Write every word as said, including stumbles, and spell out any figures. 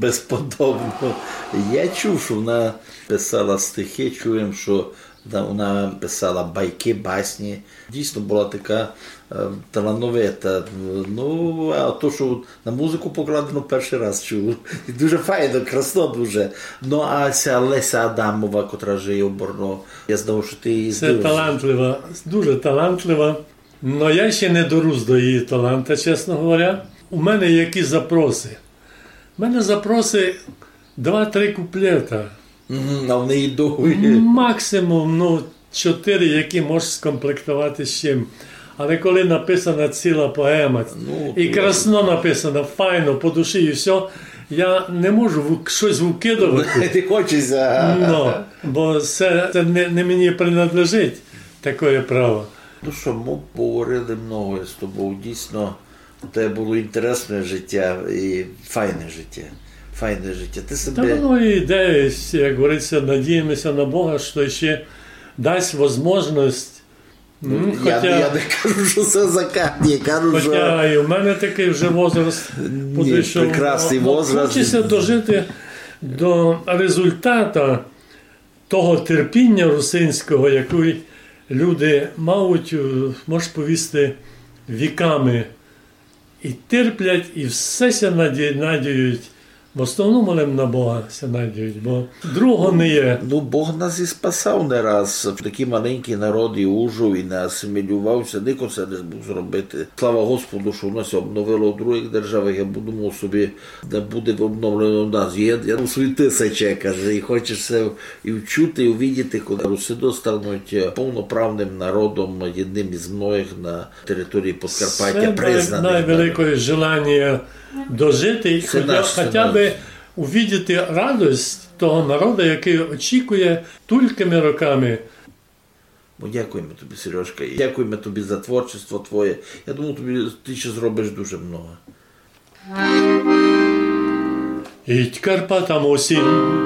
безподобно. Я чув, що вона писала стихи, чуємо, що вона писала байки, басні. Дійсно була така е, талановита. Ну, а то, що на музику покладено, перший раз чув. І дуже файно, красно дуже. Ну, а ця Леся Адамова, котра жиє у Борно, я знав, що ти її здивився. Це талантлива, дуже талантлива. Но я ще не дорос до її таланта, чесно говоря. У мене які запроси? У мене запроси два-три куплета. А в неї довгі. Максимум, ну, чотири, які можеш скомплектувати з чим. Але коли написана ціла поема, ну, і красно написана, файно, по душі і все, я не можу щось викидувати. Не хочеться. Ну, бо це, це не, не мені принадлежить таке право. Ну що, ми поговорили много з тобою. Дійсно, у тебе було інтересне життя і файне життя. Файне життя. Ти себе... Та воно і йде, як говориться, надіємося на Бога, що ще дасть можливість. Ну, хоча... я, я не кажу, що це закатні, кажу, хоча що... Хоча і в мене такий вже возраст підійшов. Прекрасний возраст. Хочеться дожити до результату того терпіння русинського, який люди мають, можеш повісти, віками. І терплять, і все ся надіють. В основному молим на Бога ся надіють, бо другого не є. Ну, Бог нас і спасав не раз. Такий маленький народ і ужив, і не асимілювався. Ніхто це не змог зробити. Слава Господу, що в нас обновило в других державах. Я думав собі, де буде обновлено в нас. Я, я у свої тисячі, каже, і хочеться і вчути, і увидіти, коли русиди стануть повноправним народом, одним із многих на території Подкарпаття, признаних. Це найвелике желання дожити, хоча, хоча б увидіти радість того народу, який очікує тільки роками. Бо дякуємо тобі, Сережка, і дякуємо тобі за творчество твоє. Я думаю, тобі ти ще зробиш дуже много. Ідь Карпатам осінь,